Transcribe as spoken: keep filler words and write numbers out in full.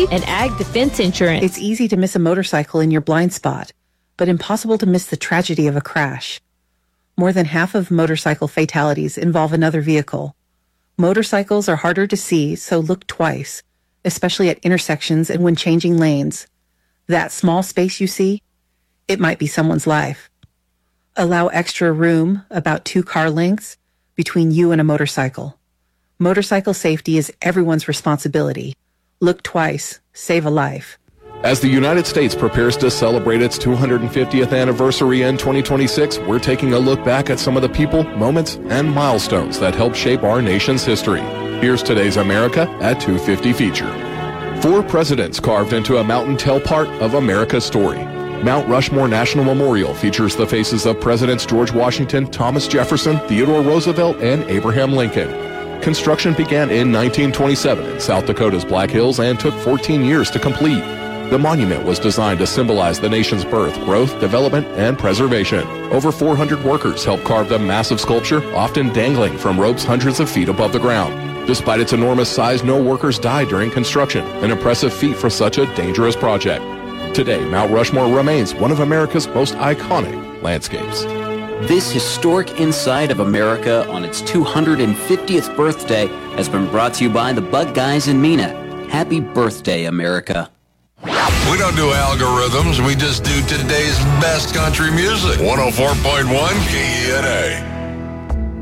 safety, and ag defense insurance. It's easy to miss a motorcycle in your blind spot, but impossible to miss the tragedy of a crash. More than half of motorcycle fatalities involve another vehicle. Motorcycles are harder to see, so look twice, especially at intersections and when changing lanes. That small space you see, it might be someone's life. Allow extra room, about two car lengths, between you and a motorcycle. Motorcycle safety is everyone's responsibility. Look twice. Save a life. As the United States prepares to celebrate its two hundred fiftieth anniversary in twenty twenty-six, we're taking a look back at some of the people, moments, and milestones that helped shape our nation's history. Here's today's America at two fifty feature. Four presidents carved into a mountain tell part of America's story. Mount Rushmore National Memorial features the faces of Presidents George Washington, Thomas Jefferson, Theodore Roosevelt, and Abraham Lincoln. Construction began in nineteen twenty-seven in South Dakota's Black Hills and took fourteen years to complete. The monument was designed to symbolize the nation's birth, growth, development, and preservation. Over four hundred workers helped carve the massive sculpture, often dangling from ropes hundreds of feet above the ground. Despite its enormous size, no workers died during construction, an impressive feat for such a dangerous project. Today, Mount Rushmore remains one of America's most iconic landscapes. This historic insight of America on its two hundred fiftieth birthday has been brought to you by the Bug Guys in Mena. Happy birthday, America. We don't do algorithms. We just do today's best country music. one oh four point one K E N A.